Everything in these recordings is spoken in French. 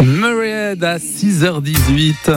Murray à 6h18.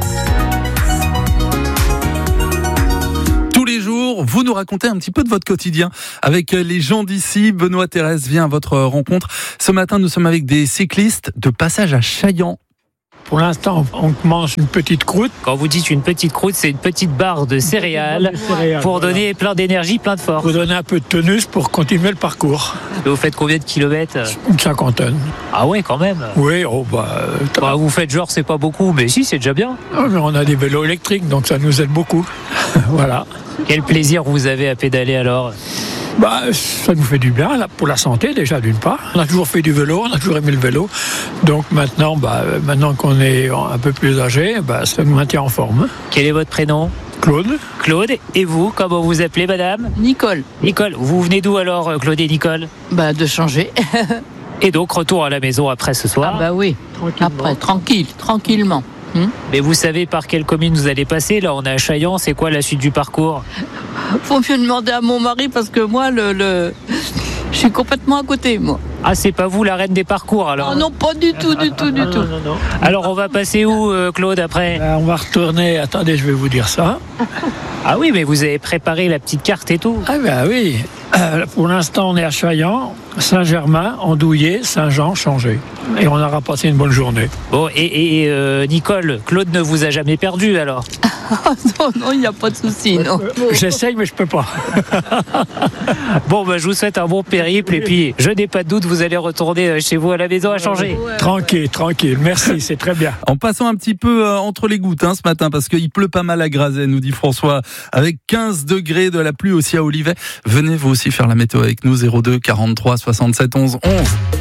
Tous les jours, vous nous racontez un petit peu de votre quotidien avec les gens d'ici. Benoît Thérèse vient à votre rencontre. Ce matin, nous sommes avec des cyclistes de passage à Chaillan. Pour l'instant, on mange une petite croûte. Quand vous dites une petite croûte, c'est une petite barre de céréales pour donner plein d'énergie, plein de force. Pour donner un peu de tonus pour continuer le parcours. Vous faites combien de kilomètres ? Une cinquantaine. Ah ouais, quand même. Oui, Vous faites genre c'est pas beaucoup, mais si, c'est déjà bien. Mais on a des vélos électriques, donc ça nous aide beaucoup. Voilà. Quel plaisir vous avez à pédaler alors ? Ça nous fait du bien là, pour la santé déjà d'une part. On a toujours fait du vélo, on a toujours aimé le vélo. Donc maintenant qu'on est un peu plus âgé, ça nous maintient en forme. Quel est votre prénom ? Claude. Claude. Et vous, comment vous appelez madame ? Nicole. Nicole. Vous venez d'où alors, Claude et Nicole ? De changer. Et donc retour à la maison après ce soir ? Oui. Après, tranquillement. Mais vous savez par quelle commune vous allez passer ? Là, on est à Chaillan. C'est quoi la suite du parcours ? Faut mieux demander à mon mari parce que moi, je suis complètement à côté, moi. Ah, c'est pas vous la reine des parcours alors ? Non, pas du tout. Non. Alors, on va passer où, Claude, après ? On va retourner, attendez, je vais vous dire ça. Ah oui, mais vous avez préparé la petite carte et tout. Oui. Pour l'instant, on est à Chaillan, Saint-Germain, Andouillé, Saint-Jean, Changé. Et on aura passé une bonne journée. Bon, et Nicole, Claude ne vous a jamais perdu alors ? Non, il n'y a pas de souci, non. J'essaye, mais je peux pas. Bon, je vous souhaite un bon périple et puis je n'ai pas de doute, vous allez retourner chez vous à la maison à changer. Tranquille, merci, c'est très bien. En passant un petit peu entre les gouttes ce matin, parce qu'il pleut pas mal à Grazet, nous dit François, avec 15 degrés de la pluie aussi à Olivet. Venez vous aussi faire la météo avec nous, 02 43 67 11 11.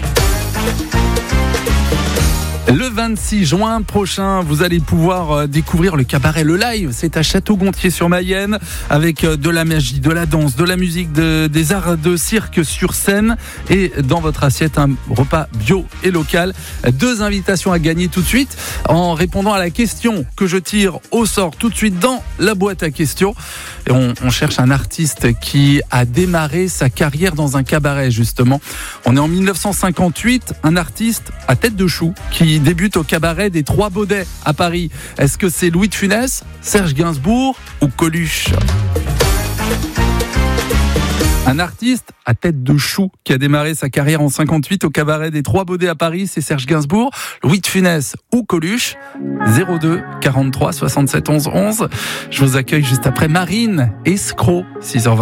Le 26 juin prochain, vous allez pouvoir découvrir le cabaret Le Live. C'est à Château-Gontier-sur-Mayenne avec de la magie, de la danse, de la musique, des arts de cirque sur scène et dans votre assiette un repas bio et local. 2 invitations à gagner tout de suite en répondant à la question que je tire au sort tout de suite dans la boîte à questions. Et on cherche un artiste qui a démarré sa carrière dans un cabaret justement. On est en 1958, un artiste à tête de chou qui débute au cabaret des Trois Baudets à Paris. Est-ce que c'est Louis de Funès, Serge Gainsbourg ou Coluche ? Un artiste à tête de chou qui a démarré sa carrière en 58 au cabaret des Trois Baudets à Paris, c'est Serge Gainsbourg, Louis de Funès ou Coluche. 02 43 67 11 11. Je vous accueille juste après Marine, Escroc, 6h20.